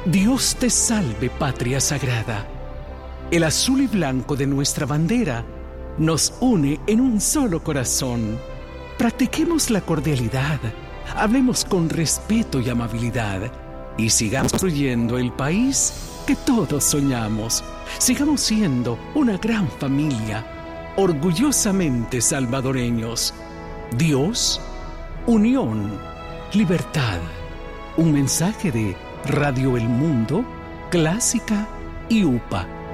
Dios te salve, patria sagrada. El azul y blanco de nuestra bandera nos une en un solo corazón. Practiquemos la cordialidad, hablemos con respeto y amabilidad y sigamos construyendo el país que todos soñamos. Sigamos siendo una gran familia, orgullosamente salvadoreños. Dios, unión, libertad. Un mensaje de Radio El Mundo, Clásica y UPA.